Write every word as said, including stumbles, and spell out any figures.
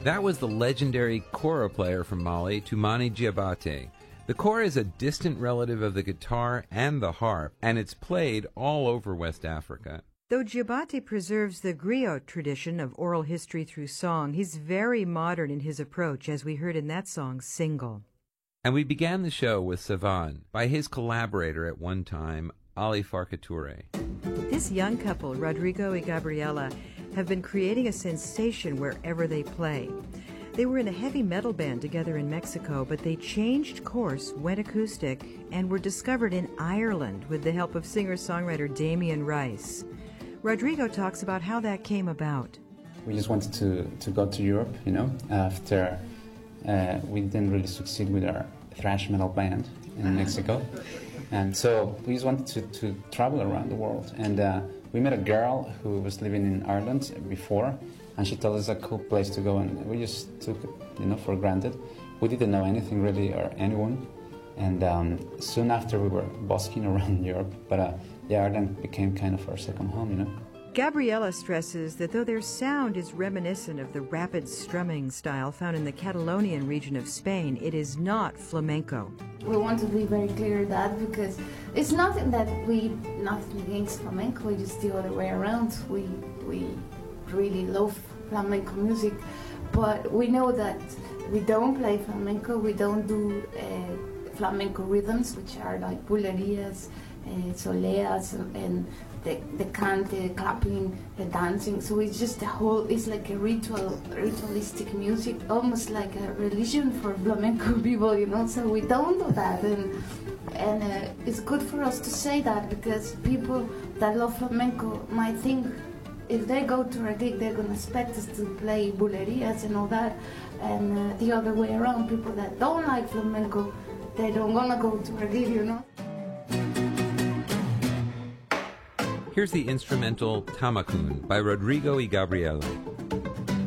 That was the legendary kora player from Mali, Toumani Diabaté. The kora is a distant relative of the guitar and the harp, and it's played all over West Africa. Though Diabaté preserves the griot tradition of oral history through song, he's very modern in his approach, as we heard in that song, Single. And we began the show with Savan, by his collaborator at one time, Ali Farka Touré. This young couple, Rodrigo and Gabriela, have been creating a sensation wherever they play. They were in a heavy metal band together in Mexico, but they changed course, went acoustic, and were discovered in Ireland with the help of singer-songwriter Damien Rice. Rodrigo talks about how that came about. We just wanted to, to go to Europe, you know, after uh, we didn't really succeed with our thrash metal band in Mexico. And so we just wanted to, to travel around the world. And uh, we met a girl who was living in Ireland before, and she told us a cool place to go, and we just took it, you know, for granted. We didn't know anything really or anyone. And um, soon after we were busking around Europe, but uh, yeah, Ireland became kind of our second home, you know. Gabriela stresses that though their sound is reminiscent of the rapid strumming style found in the Catalonian region of Spain, it is not flamenco. We want to be very clear that because it's nothing that we, nothing against flamenco, it's just the other way around. We, we really love flamenco music, but we know that we don't play flamenco, we don't do uh, flamenco rhythms, which are like bulerías, uh, soleas, and the, the cante, the clapping, the dancing. So it's just a whole, it's like a ritual, ritualistic music, almost like a religion for flamenco people, you know, so we don't do that. And, and uh, it's good for us to say that because people that love flamenco might think if they go to a gig, they're going to expect us to play bulerías and all that. And uh, the other way around, people that don't like flamenco, they don't want to go to a gig, you know. Here's the instrumental Tamakun by Rodrigo y Gabriela.